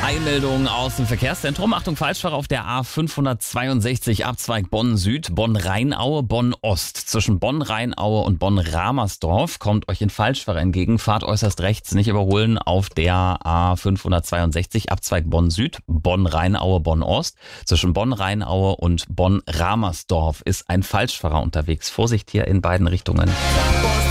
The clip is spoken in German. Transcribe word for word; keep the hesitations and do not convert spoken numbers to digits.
Eilmeldung aus dem Verkehrszentrum. Achtung, Falschfahrer auf der A fünfhundertzweiundsechzig, Abzweig Bonn-Süd, Bonn-Rheinaue, Bonn-Ost. Zwischen Bonn-Rheinaue und Bonn-Ramersdorf kommt euch ein Falschfahrer entgegen. Fahrt äußerst rechts, nicht überholen auf der A fünfhundertzweiundsechzig, Abzweig Bonn-Süd, Bonn-Rheinaue, Bonn-Ost. Zwischen Bonn-Rheinaue und Bonn-Ramersdorf ist ein Falschfahrer unterwegs. Vorsicht hier in beiden Richtungen.